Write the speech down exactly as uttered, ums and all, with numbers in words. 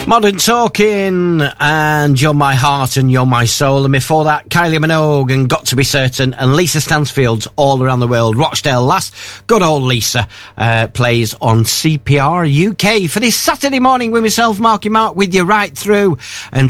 Modern Talking and You're My Heart and You're My Soul, and before that Kylie Minogue and Got to Be Certain and Lisa Stansfield's All Around the World. Rochdale Lass, good old Lisa, uh, plays on C P R U K for this Saturday morning with myself, Marky Mark, with you right through and